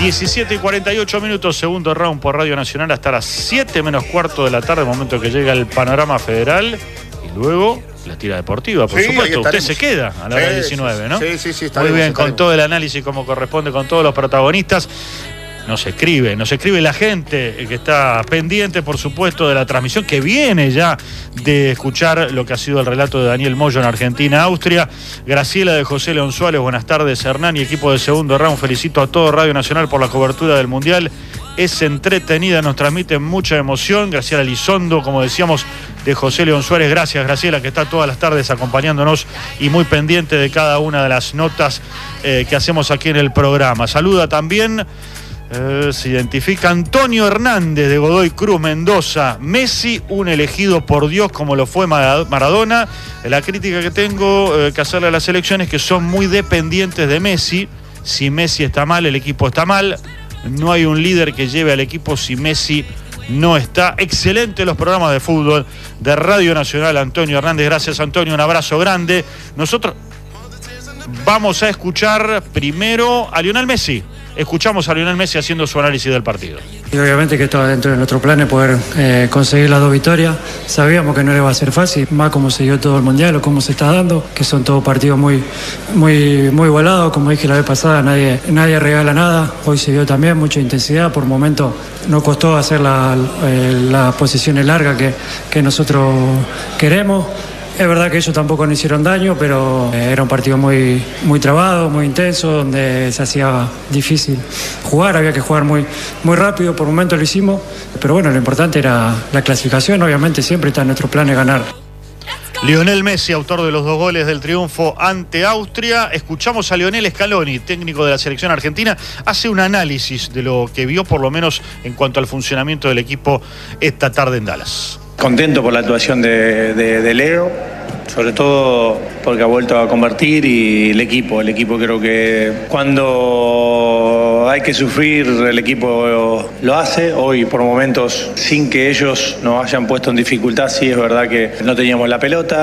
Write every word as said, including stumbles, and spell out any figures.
diecisiete y cuarenta y ocho minutos, segundo round por Radio Nacional hasta las siete menos cuarto de la tarde, momento que llega el panorama federal y luego la tira deportiva, por sí, supuesto. Usted se queda a la hora sí, diecinueve, ¿no? Sí, sí, sí. Muy bien, estaremos. Con todo el análisis como corresponde, con todos los protagonistas. Nos escribe, nos escribe la gente que está pendiente, por supuesto, de la transmisión, que viene ya de escuchar lo que ha sido el relato de Daniel Moyo en Argentina, Austria. Graciela de José León Suárez, buenas tardes, Hernán y equipo de segundo round. Felicito a todo Radio Nacional por la cobertura del Mundial. Es entretenida, nos transmite mucha emoción. Graciela Lizondo, como decíamos, de José León Suárez. Gracias, Graciela, que está todas las tardes acompañándonos y muy pendiente de cada una de las notas eh, que hacemos aquí en el programa. Saluda también... Eh, se identifica Antonio Hernández de Godoy Cruz, Mendoza. Messi, un elegido por Dios como lo fue Maradona. La crítica que tengo eh, que hacerle a las elecciones es que son muy dependientes de Messi. Si Messi está mal, el equipo está mal. No hay un líder que lleve al equipo si Messi no está. Excelente los programas de fútbol de Radio Nacional, Antonio Hernández. Gracias, Antonio, un abrazo grande. Nosotros vamos a escuchar primero a Lionel Messi. Escuchamos a Lionel Messi haciendo su análisis del partido. Y obviamente que estaba dentro de nuestro plan de poder eh, conseguir las dos victorias. Sabíamos que no le iba a ser fácil, más como se dio todo el Mundial o cómo se está dando, que son todos partidos muy, muy, muy volados. Como dije la vez pasada, nadie, nadie regala nada. Hoy se vio también mucha intensidad. Por momentos nos costó hacer la, eh, las posiciones largas que, que nosotros queremos. Es verdad que ellos tampoco nos hicieron daño, pero era un partido muy, muy trabado, muy intenso, donde se hacía difícil jugar, había que jugar muy, muy rápido, por momentos lo hicimos, pero bueno, lo importante era la clasificación, obviamente siempre está en nuestro plan de ganar. Lionel Messi, autor de los dos goles del triunfo ante Austria. Escuchamos a Lionel Scaloni, técnico de la selección argentina, hace un análisis de lo que vio, por lo menos en cuanto al funcionamiento del equipo esta tarde en Dallas. Contento por la actuación de, de, de Leo, sobre todo porque ha vuelto a convertir, y el equipo, el equipo creo que cuando hay que sufrir el equipo lo hace. Hoy por momentos, sin que ellos nos hayan puesto en dificultad, sí es verdad que no teníamos la pelota.